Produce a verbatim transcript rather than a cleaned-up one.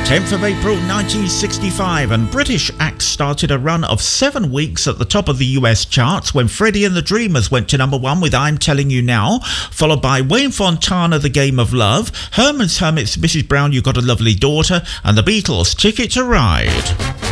tenth of April nineteen sixty-five, and British Axe started a run of seven weeks at the top of the U S charts when Freddie and the Dreamers went to number one with I'm Telling You Now, followed by Wayne Fontana, The Game of Love, Herman's Hermits, Missus Brown, You Got a Lovely Daughter, and the Beatles, Ticket to Ride.